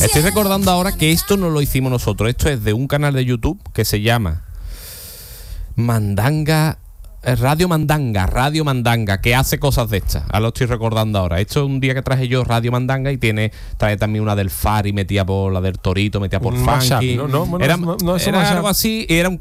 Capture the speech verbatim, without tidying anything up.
Estoy recordando ahora que esto no lo hicimos nosotros. Esto es de un canal de YouTube que se llama Mandanga, Radio Mandanga, Radio Mandanga, que hace cosas de estas. Ahora lo estoy recordando ahora. Esto es un día que traje yo Radio Mandanga y tiene trae también una del Fari, metía por la del Torito, metía por un Funky. mashup, ¿no? No, bueno, era no, no es un era mashup. algo así, era un